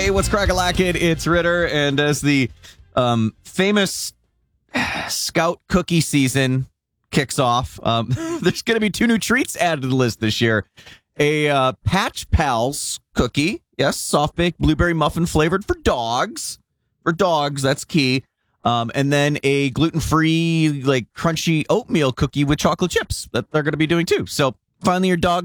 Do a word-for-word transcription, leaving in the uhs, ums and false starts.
Hey, what's crack-a-lackin'? It's Ritter, and as the um, famous Scout cookie season kicks off, um, there's going to be two new treats added to the list this year. A uh, Patch Pals cookie, yes, soft-baked blueberry muffin flavored for dogs. For dogs, that's key. Um, and then a gluten-free, like, crunchy oatmeal cookie with chocolate chips that they're going to be doing, too. So, finally, your dog